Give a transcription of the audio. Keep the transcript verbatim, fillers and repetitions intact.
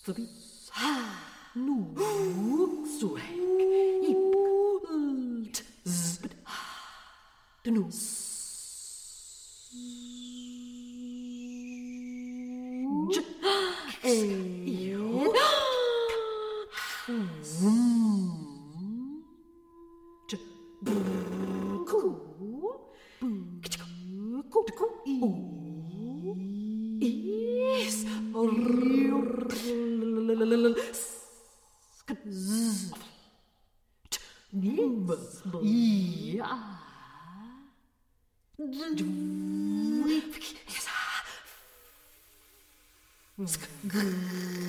Sabi. Nu. Suek. Ip. Zbd. Nu. J. Ed. Vum. J. Cool. Is. Nim. Ja. Sk.